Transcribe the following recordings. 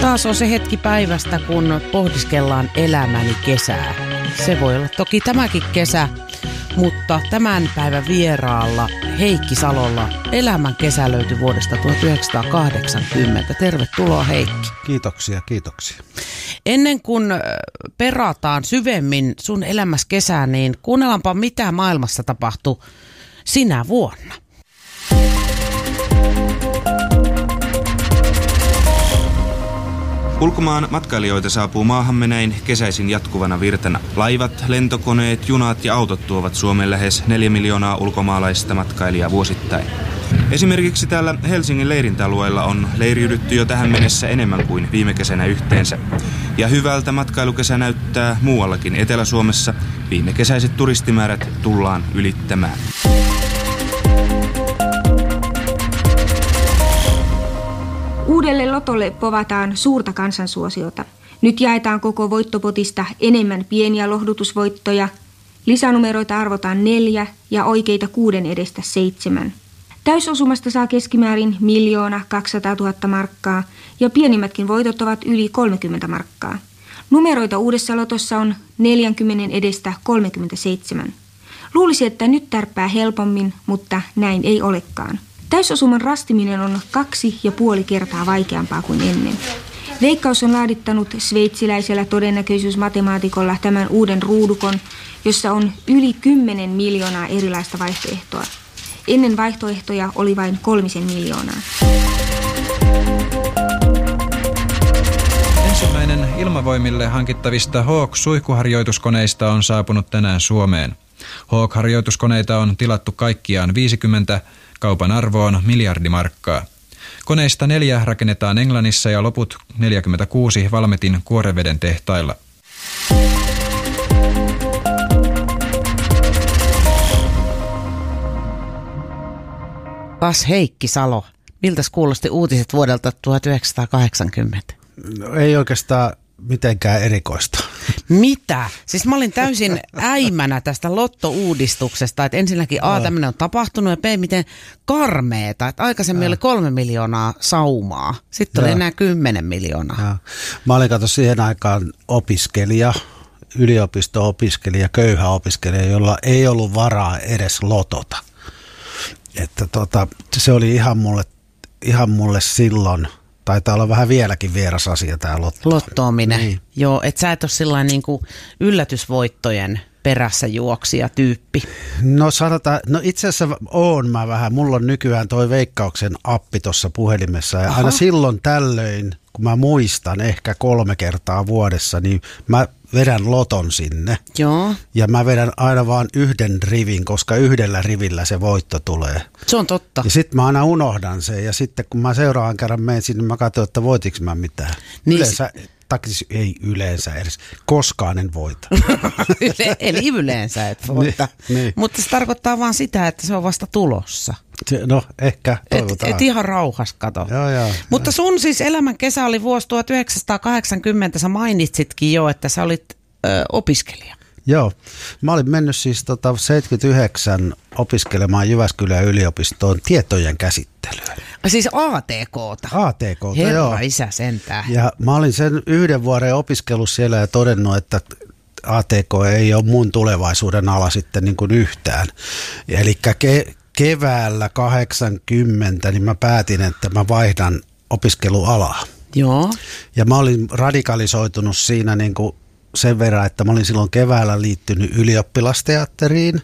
Taas on se hetki päivästä, kun pohdiskellaan elämäni kesää. Se voi olla toki tämäkin kesä, mutta tämän päivän vieraalla Heikki Salolla elämän kesä löytyi vuodesta 1980. Tervetuloa Heikki. Kiitoksia, kiitoksia. Ennen kuin perataan syvemmin sun elämässä kesää, niin kuunnellaanpa mitä maailmassa tapahtui sinä vuonna. Ulkomaan matkailijoita saapuu maahamme näin kesäisin jatkuvana virtana. Laivat, lentokoneet, junat ja autot tuovat Suomeen lähes 4 miljoonaa ulkomaalaista matkailijaa vuosittain. Esimerkiksi täällä Helsingin leirintäalueella on leiriydytty jo tähän mennessä enemmän kuin viime kesänä yhteensä. Ja hyvältä matkailukesä näyttää muuallakin Etelä-Suomessa. Viime kesäiset turistimäärät tullaan ylittämään. Uudelle lotolle povataan suurta kansansuosiota. Nyt jaetaan koko voittopotista enemmän pieniä lohdutusvoittoja. Lisänumeroita arvotaan 4 ja oikeita 6 edestä 7. Täysosumasta saa keskimäärin 1 200 000 markkaa ja pienimmätkin voitot ovat yli 30 markkaa. Numeroita uudessa lotossa on 40 edestä 37. Luulisi, että nyt tärppää helpommin, mutta näin ei olekaan. Täysosuman rastiminen on 2,5 kertaa vaikeampaa kuin ennen. Veikkaus on laadittanut sveitsiläisellä todennäköisyysmatemaatikolla tämän uuden ruudukon, jossa on yli 10 miljoonaa erilaista vaihtoehtoa. Ennen vaihtoehtoja oli vain 3 miljoonaa. Ensimmäinen ilmavoimille hankittavista Hawk-suihkuharjoituskoneista on saapunut tänään Suomeen. Hawk-harjoituskoneita on tilattu kaikkiaan 50, kaupan arvo on 1 miljardi markkaa. Koneista 4 rakennetaan Englannissa ja loput 46 Valmetin Kuoreveden tehtailla. Kas Heikki Salo, miltäs kuulosti uutiset vuodelta 1980? No, ei oikeastaan mitenkään erikoista. Mitä? Siis mä olin täysin äimänä tästä lottouudistuksesta, että ensinnäkin tämmöinen on tapahtunut ja B, miten karmeeta, että aikaisemmin oli 3 miljoonaa saumaa, sitten oli enää 10 miljoonaa. Mä olin siihen aikaan opiskelija, yliopisto-opiskelija, köyhä opiskelija, jolla ei ollut varaa edes lotota. Että se oli ihan mulle silloin. Taitaa olla vähän vieläkin vieras asia tämä lottoaminen. Niin. Joo, että sä et ole sillain niin kuin yllätysvoittojen perässä juoksija tyyppi. No sanotaan, itse asiassa oon mä vähän. Mulla on nykyään toi Veikkauksen appi tuossa puhelimessa ja aina silloin tällöin, kun mä muistan ehkä 3 kertaa vuodessa, niin mä vedän loton sinne. Joo. Ja mä vedän aina vaan 1 rivin, koska 1 rivillä se voitto tulee. Se on totta. Ja sitten mä aina unohdan sen ja sitten kun mä seuraavan kerran menen sinne, mä katson, että voitiks mä mitään. Niin Ei yleensä edes. Koskaan en voita. Eli yleensä et voita. Niin. Mutta se tarkoittaa vaan sitä, että se on vasta tulossa. No ehkä, toivotaan. Et ihan rauhas kato. Joo. Mutta sun siis elämän kesä oli vuosi 1980. Sä mainitsitkin jo, että sä olit opiskelija. Joo. Mä olin mennyt siis 79 opiskelemaan Jyväskylän yliopistoon tietojen käsittelyä. Siis ATK:ta? ATK:ta, Herra joo. isä sentään. Ja mä olin sen 1 vuoden opiskellut siellä ja todennut, että ATK ei ole mun tulevaisuuden ala sitten niin kuin yhtään. Eli keväällä 80 niin mä päätin, että mä vaihdan opiskelualaa. Joo. Ja mä olin radikalisoitunut siinä niin kuin sen verran, että mä olin silloin keväällä liittynyt ylioppilasteatteriin.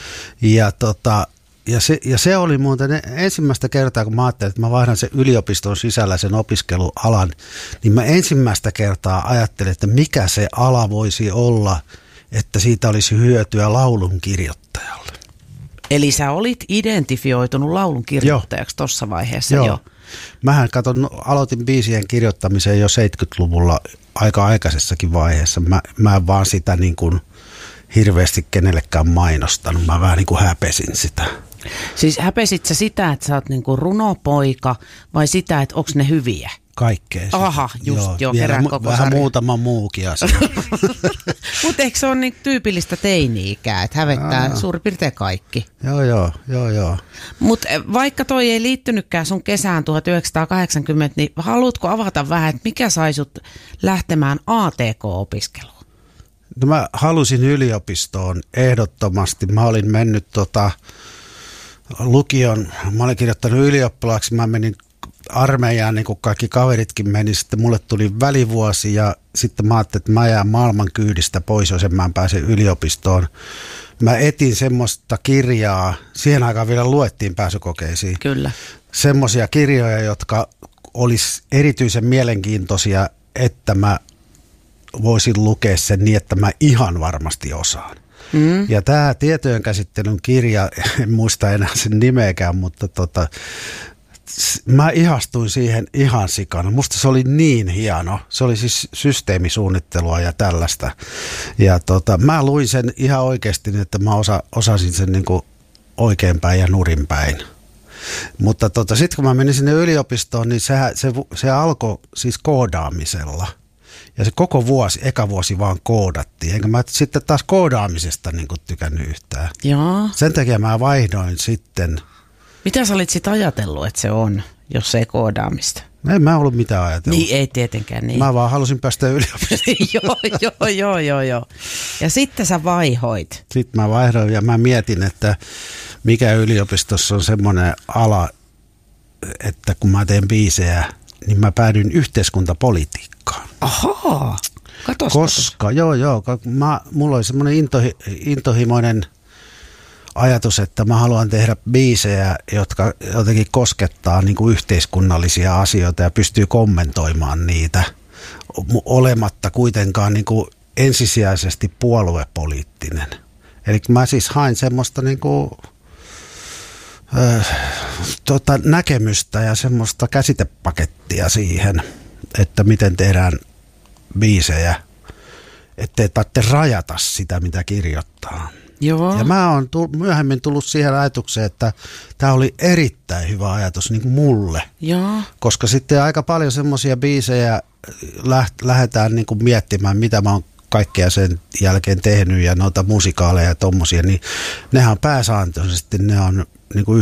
Ja se oli muuten ensimmäistä kertaa, kun mä ajattelin, että mä vaihdan sen yliopiston sisällä sen opiskelualan, niin mä ensimmäistä kertaa ajattelin, että mikä se ala voisi olla, että siitä olisi hyötyä laulunkirjoittajalle. Eli sä olit identifioitunut laulunkirjoittajaksi tuossa vaiheessa jo? Mähän aloitin biisien kirjoittamisen jo 70-luvulla aika aikaisessakin vaiheessa. Mä en vaan sitä niin kuin hirveästi kenellekään mainostanut. Mä vähän niin kuin häpesin sitä. Siis häpesit sä sitä, että sä oot niinku runopoika vai sitä, että onks ne hyviä? Kaikkea. Aha, just joo kerran koko vähän sarja. muutama muukin asia. Mutta eikö se ole niin tyypillistä teini-ikää, että hävettää suurin piirtein kaikki? Joo. Mutta vaikka toi ei liittynytkään sun kesään 1980, niin haluatko avata vähän, että mikä sai sut lähtemään ATK-opiskeluun? No mä halusin yliopistoon ehdottomasti. Mä olin mennyt lukion, mä olin kirjoittanut ylioppilaaksi, mä menin armeijaan, niin kuin kaikki kaveritkin meni, sitten mulle tuli välivuosi ja sitten mä ajattelin, että mä jään maailman kyydistä pois, jos en mä pääse yliopistoon. Mä etin semmoista kirjaa, siihen aikaan vielä luettiin pääsykokeisiin. Kyllä. Semmoisia kirjoja, jotka olisi erityisen mielenkiintoisia, että mä voisin lukea sen niin, että mä ihan varmasti osaan. Ja tämä tietojen käsittelyn kirja, en muista enää sen nimeäkään, mutta mä ihastuin siihen ihan sikana. Musta se oli niin hieno. Se oli siis systeemisuunnittelua ja tällaista. Ja mä luin sen ihan oikeasti, että mä osasin sen niinku oikeinpäin ja nurinpäin. Mutta sitten kun mä menin sinne yliopistoon, niin se alkoi siis koodaamisella. Ja se koko eka vuosi vaan koodattiin. Enkä mä sitten taas koodaamisesta niin kuin tykännyt yhtään. Joo. Sen takia mä vaihdoin sitten. Mitä sä olit sitten ajatellut, että se on, jos ei koodaamista? En mä ollut mitään ajatellut. Niin, ei tietenkään niin. Mä vaan halusin päästä yliopistoon. Joo. Ja sitten sä vaihoit. Sitten mä vaihdoin ja mä mietin, että mikä yliopistossa on semmoinen ala, että kun mä teen biisejä, niin mä päädyin yhteiskuntapolitiikkaan. Ahaa, katos. Koska, mulla oli semmoinen intohimoinen ajatus, että mä haluan tehdä biisejä, jotka jotenkin koskettaa niin kuin yhteiskunnallisia asioita ja pystyy kommentoimaan niitä olematta kuitenkaan niin kuin ensisijaisesti puoluepoliittinen. Eli mä siis hain semmoista niin kuin, näkemystä ja semmoista käsitepakettia siihen, että miten tehdään biisejä, ettei tarvitse rajata sitä, mitä kirjoittaa. Joo. Ja mä oon myöhemmin tullut siihen ajatukseen, että tämä oli erittäin hyvä ajatus niin kuin mulle. Joo. Koska sitten aika paljon semmoisia biisejä lähdetään niin kuin miettimään, mitä mä oon kaikkea sen jälkeen tehnyt ja noita musikaaleja ja tommosia, niin nehän pääsääntöisesti ne on niin kuin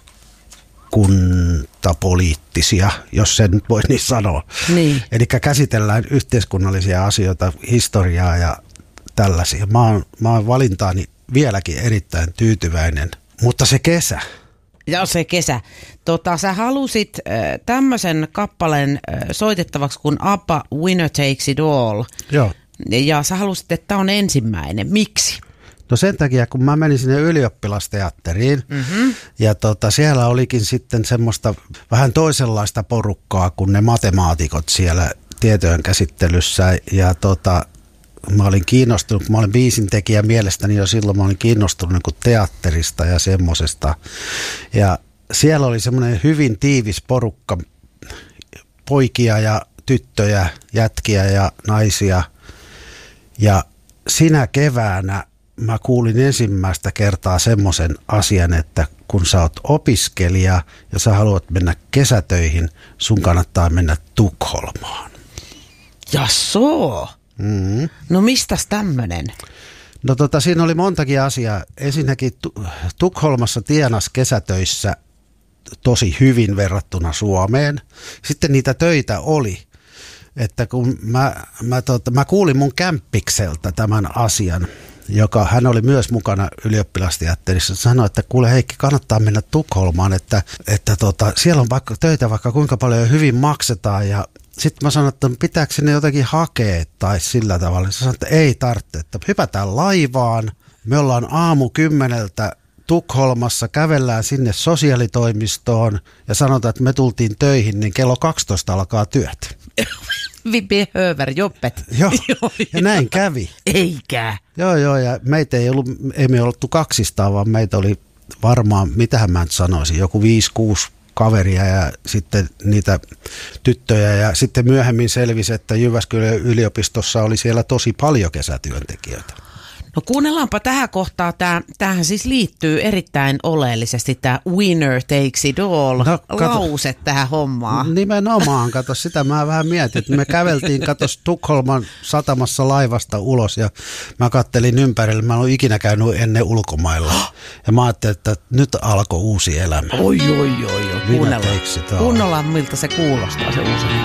yhteiskuntapoliittisia, jos sen nyt voi niin sanoa. Niin. Eli käsitellään yhteiskunnallisia asioita, historiaa ja tällaisia. Mä oon valintaani vieläkin erittäin tyytyväinen, mutta se kesä. Ja se kesä. Sä halusit tämmöisen kappaleen soitettavaksi kuin ABBA Winner Takes It All. Joo. Ja sä halusit, että tämä on ensimmäinen. Miksi? No sen takia, kun mä menin sinne ylioppilasteatteriin ja siellä olikin sitten semmoista vähän toisenlaista porukkaa kuin ne matemaatikot siellä tietojen käsittelyssä ja mä olin kiinnostunut, kun mä olin biisintekijä mielestäni jo silloin, mä olin kiinnostunut niin kuin teatterista ja semmosesta. Ja siellä oli semmoinen hyvin tiivis porukka, poikia ja tyttöjä, jätkiä ja naisia. Ja sinä keväänä mä kuulin ensimmäistä kertaa semmoisen asian, että kun sä oot opiskelija ja sä haluat mennä kesätöihin, sun kannattaa mennä Tukholmaan. Jasoo. No mistäs tämmönen? No siinä oli montakin asiaa. Ensinnäkin Tukholmassa tienas kesätöissä tosi hyvin verrattuna Suomeen. Sitten niitä töitä oli. Että kun mä kuulin mun kämppikseltä tämän asian, hän oli myös mukana ylioppilasteatterissa, sanoi, että kuule Heikki, kannattaa mennä Tukholmaan, että siellä on vaikka töitä vaikka kuinka paljon hyvin maksetaan ja sitten mä sanoin, että pitääkö sinne jotenkin hakea tai sillä tavalla. Se sanoi, että ei tarvitse, että hypätään laivaan. Me ollaan 10:00 Tukholmassa, kävellään sinne sosiaalitoimistoon ja sanotaan, että me tultiin töihin, niin kello 12 alkaa työt. Vi behöver jobbet. Joo, ja näin kävi. Eikä. Joo, ja meitä ei me oltu kaksistaan, vaan meitä oli varmaan, mitähän mä nyt sanoisin, joku 5-6 kaveria ja sitten niitä tyttöjä ja sitten myöhemmin selvisi, että Jyväskylän yliopistossa oli siellä tosi paljon kesätyöntekijöitä. No kuunnellaanpa tähän kohtaan. Tämähän siis liittyy erittäin oleellisesti tämä winner takes it all lause tähän hommaan. Nimenomaan, kato sitä mä vähän mietin, että me käveltiin Tukholman satamassa laivasta ulos ja mä kattelin ympärille, mä en ole ikinä käynyt ennen ulkomailla. Ja mä ajattelin, että nyt alkoi uusi elämä. Oi. Kuunnellaan miltä se kuulostaa se uusi elämä.